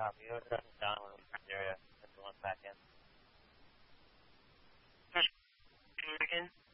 copy. Go shut us down when we find the area. Everyone's back in. Again?